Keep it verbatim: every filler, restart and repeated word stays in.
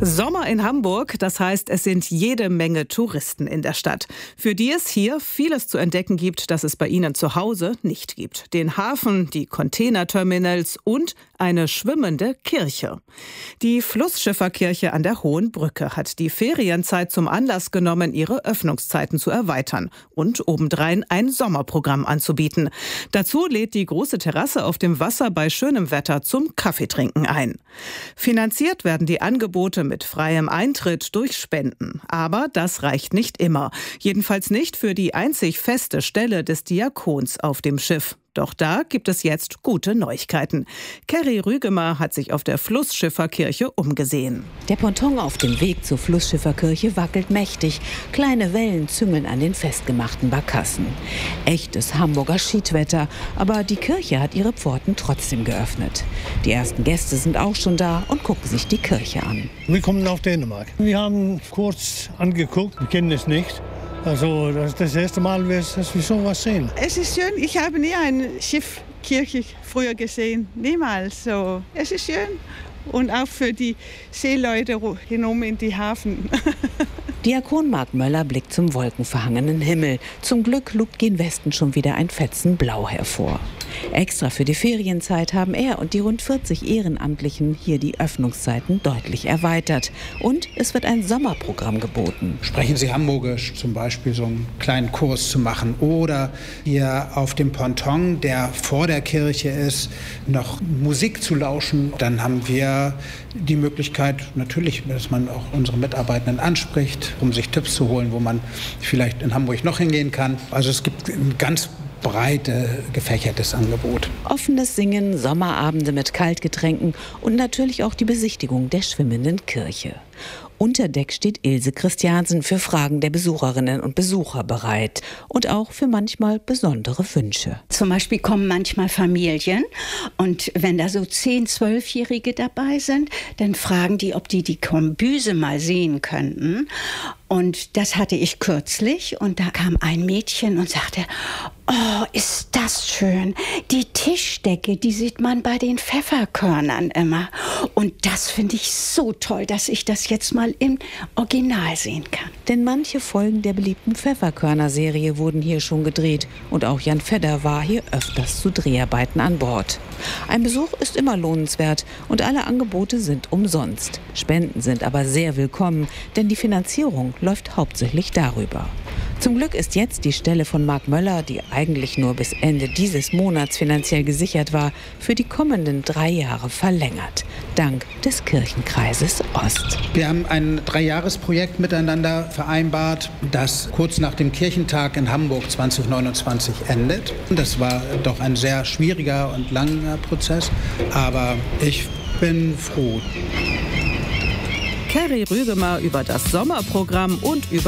Sommer in Hamburg, das heißt, es sind jede Menge Touristen in der Stadt, für die es hier vieles zu entdecken gibt, das es bei ihnen zu Hause nicht gibt. Den Hafen, die Containerterminals und eine schwimmende Kirche. Die Flussschifferkirche an der Hohen Brücke hat die Ferienzeit zum Anlass genommen, ihre Öffnungszeiten zu erweitern und obendrein ein Sommerprogramm anzubieten. Dazu lädt die große Terrasse auf dem Wasser bei schönem Wetter zum Kaffeetrinken ein. Finanziert werden die Angebote mit freiem Eintritt durch Spenden. Aber das reicht nicht immer. Jedenfalls nicht für die einzig feste Stelle des Diakons auf dem Schiff. Doch da gibt es jetzt gute Neuigkeiten. Kerry Rügemer hat sich auf der Flussschifferkirche umgesehen. Der Ponton auf dem Weg zur Flussschifferkirche wackelt mächtig. Kleine Wellen züngeln an den festgemachten Barkassen. Echtes Hamburger Schiedwetter, aber die Kirche hat ihre Pforten trotzdem geöffnet. Die ersten Gäste sind auch schon da und gucken sich die Kirche an. Wir kommen auf Dänemark. Wir haben kurz angeguckt, wir kennen es nicht. Also das ist das erste Mal, dass wir so was sehen. Es ist schön. Ich habe nie eine Schiffkirche früher gesehen. Niemals. So. Es ist schön. Und auch für die Seeleute hinein in die Hafen. Diakon Mark Möller blickt zum wolkenverhangenen Himmel. Zum Glück lugt gen Westen schon wieder ein Fetzen Blau hervor. Extra für die Ferienzeit haben er und die rund vierzig Ehrenamtlichen hier die Öffnungszeiten deutlich erweitert. Und es wird ein Sommerprogramm geboten. Sprechen Sie Hamburgisch, zum Beispiel so einen kleinen Kurs zu machen. Oder hier auf dem Ponton, der vor der Kirche ist, noch Musik zu lauschen. Dann haben wir die Möglichkeit, natürlich, dass man auch unsere Mitarbeitenden anspricht, um sich Tipps zu holen, wo man vielleicht in Hamburg noch hingehen kann. Also es gibt ein ganz breite, gefächertes Angebot. Offenes Singen, Sommerabende mit Kaltgetränken und natürlich auch die Besichtigung der schwimmenden Kirche. Unter Deck steht Ilse Christiansen für Fragen der Besucherinnen und Besucher bereit und auch für manchmal besondere Wünsche. Zum Beispiel kommen manchmal Familien und wenn da so zehn-, zwölfjährige dabei sind, dann fragen die, ob die die Kombüse mal sehen könnten. Und das hatte ich kürzlich und da kam ein Mädchen und sagte, oh, ist das schön. Die Tischdecke, die sieht man bei den Pfefferkörnern immer. Und das finde ich so toll, dass ich das jetzt mal im Original sehen kann. Denn manche Folgen der beliebten Pfefferkörner-Serie wurden hier schon gedreht. Und auch Jan Fedder war hier öfters zu Dreharbeiten an Bord. Ein Besuch ist immer lohnenswert und alle Angebote sind umsonst. Spenden sind aber sehr willkommen, denn die Finanzierung läuft hauptsächlich darüber. Zum Glück ist jetzt die Stelle von Mark Möller, die eigentlich nur bis Ende dieses Monats finanziell gesichert war, für die kommenden drei Jahre verlängert. Dank des Kirchenkreises Ost. Wir haben ein Dreijahresprojekt miteinander vereinbart, das kurz nach dem Kirchentag in Hamburg zwanzig neunundzwanzig endet. Das war doch ein sehr schwieriger und langer Prozess, aber ich bin froh. Kerry Rügemer über das Sommerprogramm und über